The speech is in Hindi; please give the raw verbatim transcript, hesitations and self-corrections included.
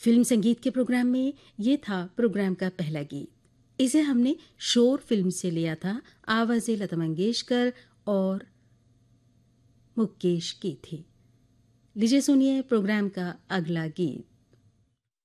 फिल्म संगीत के प्रोग्राम में ये था प्रोग्राम का पहला गीत। इसे हमने शोर फिल्म से लिया था। आवाज़ें लता मंगेशकर और मुकेश की थी। लीजिए सुनिए प्रोग्राम का अगला गीत।